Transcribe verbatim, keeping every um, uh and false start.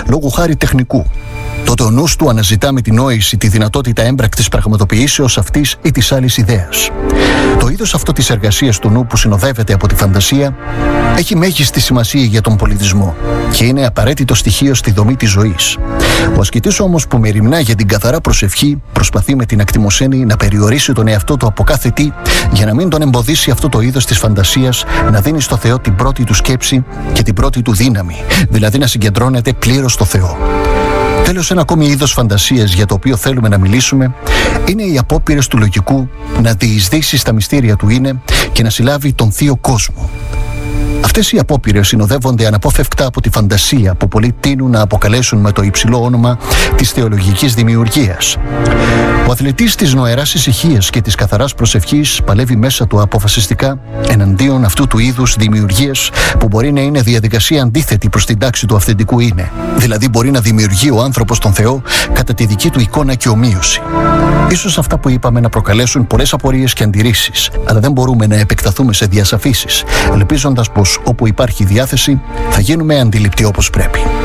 λόγου χάρη τεχνικού, τότε ο νους του αναζητά με την νόηση τη δυνατότητα έμπρακτης πραγματοποιήσεως αυτής ή της άλλης ιδέας. Το είδος αυτό της εργασίας του νου που συνοδεύεται από τη φαντασία έχει μέγιστη σημασία για τον πολιτισμό και είναι απαραίτητο στοιχείο στη δομή της ζωής. Ο ασκητής όμως που μεριμνά για την καθαρά προσευχή προσπαθεί με την ακτιμοσύνη να περιορίσει τον εαυτό του από κάθε τι για να μην τον εμποδίσει αυτό το είδος της φαντασίας να δίνει στο Θεό την πρώτη του σκέψη και την πρώτη του δύναμη, δηλαδή να συγκεντρώνεται πλήρως στο Θεό. Τέλος, ένα ακόμη είδος φαντασίας για το οποίο θέλουμε να μιλήσουμε είναι οι απόπειρες του λογικού να διεισδύσει στα μυστήρια του είναι και να συλλάβει τον θείο κόσμο. Αυτές οι απόπειρες συνοδεύονται αναπόφευκτα από τη φαντασία που πολλοί τείνουν να αποκαλέσουν με το υψηλό όνομα της θεολογικής δημιουργίας. Ο αθλητής της νοεράς ησυχίας και της καθαράς προσευχής παλεύει μέσα του αποφασιστικά εναντίον αυτού του είδους δημιουργίας που μπορεί να είναι διαδικασία αντίθετη προς την τάξη του αυθεντικού είναι. Δηλαδή μπορεί να δημιουργεί ο άνθρωπος τον Θεό κατά τη δική του εικόνα και ομοίωση. Ίσως αυτά που είπαμε να προκαλέσουν πολλές απορίες και αντιρρήσεις, αλλά δεν μπορούμε να επεκταθούμε σε διασαφήσεις, ελπίζοντας πως όπου υπάρχει διάθεση θα γίνουμε αντιληπτοί όπως πρέπει.